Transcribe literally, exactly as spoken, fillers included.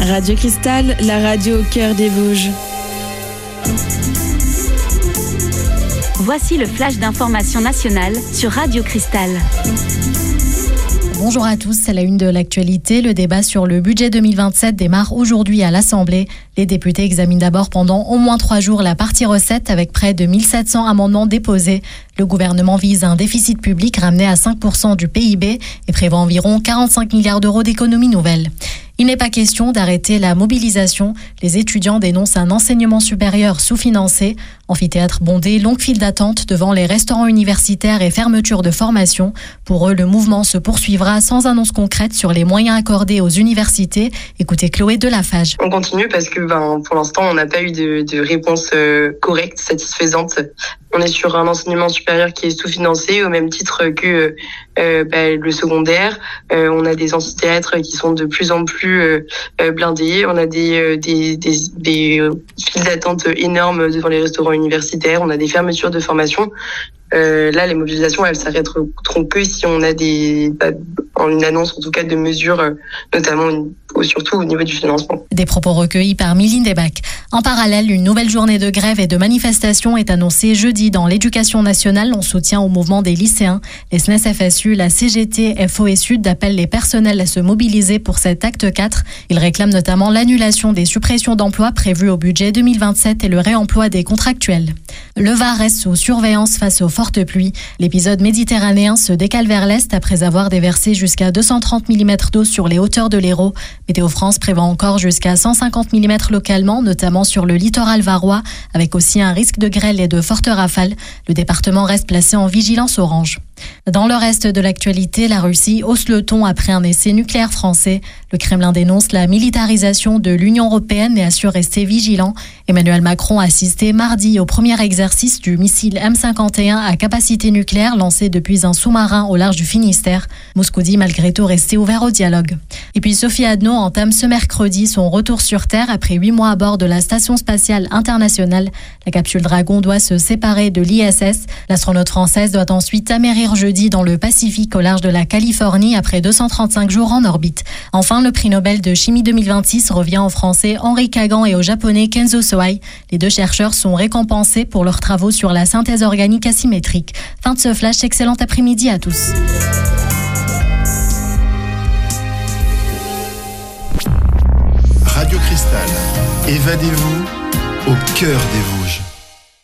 Radio Cristal, la radio au cœur des Vosges. Voici le flash d'information nationale sur Radio Cristal. Bonjour à tous, c'est la une de l'actualité. Le débat sur le budget deux mille vingt-sept démarre aujourd'hui à l'Assemblée. Les députés examinent d'abord pendant au moins trois jours la partie recettes avec près de mille sept cents amendements déposés. Le gouvernement vise un déficit public ramené à cinq pour cent du P I B et prévoit environ quarante-cinq milliards d'euros d'économies nouvelles. Il n'est pas question d'arrêter la mobilisation. Les étudiants dénoncent un enseignement supérieur sous-financé. Amphithéâtre bondé, longue file d'attente devant les restaurants universitaires et fermeture de formation. Pour eux, le mouvement se poursuivra sans annonce concrète sur les moyens accordés aux universités. Écoutez Chloé Delafage. On continue parce que ben, pour l'instant, on n'a pas eu de, de réponse euh, correcte, satisfaisante. On est sur un enseignement supérieur qui est sous-financé au même titre que euh, bah, le secondaire. Euh, on a des amphithéâtres qui sont de plus en plus euh, blindés. On a des, euh, des, des, des euh, files d'attente énormes devant les restaurants universitaires. On a des fermetures de formation. Euh, là, les mobilisations, elles s'arrêteront que si on a des, bah, une annonce, en tout cas, de mesures, euh, notamment une, surtout au niveau du financement. Des propos recueillis par Méline Desbacs. En parallèle, une nouvelle journée de grève et de manifestation est annoncée jeudi dans l'éducation nationale en soutien au mouvement des lycéens. Les S N E S F S U, la C G T, F O et Sud appellent les personnels à se mobiliser pour cet acte quatre. Ils réclament notamment l'annulation des suppressions d'emplois prévues au budget deux mille vingt-sept et le réemploi des contractuels. Le Var reste sous surveillance face aux fortes pluies. L'épisode méditerranéen se décale vers l'est après avoir déversé jusqu'à deux cent trente millimètres d'eau sur les hauteurs de l'Hérault. Météo France prévoit encore jusqu'à cent cinquante millimètres localement, notamment sur le littoral varois, avec aussi un risque de grêle et de fortes rafales. Le département reste placé en vigilance orange. Dans le reste de l'actualité, la Russie hausse le ton après un essai nucléaire français. Le Kremlin dénonce la militarisation de l'Union européenne et assure rester vigilant. Emmanuel Macron a assisté mardi au premier exercice du missile M cinquante et un à capacité nucléaire lancé depuis un sous-marin au large du Finistère. Moscou dit malgré tout rester ouvert au dialogue. Et puis Sophie Adno entame ce mercredi son retour sur Terre après huit mois à bord de la Station spatiale internationale. La capsule Dragon doit se séparer de l'I S S. L'astronaute française doit ensuite amérir jeudi dans le Pacifique au large de la Californie après deux cent trente-cinq jours en orbite. Enfin, le prix Nobel de chimie deux mille vingt-six revient au Français Henri Kagan et au Japonais Kenzo Sohei. Les deux chercheurs sont récompensés pour leurs travaux sur la synthèse organique asymétrique. Fin de ce flash, excellent après-midi à tous. Radio Cristal, évadez-vous au cœur des Vosges.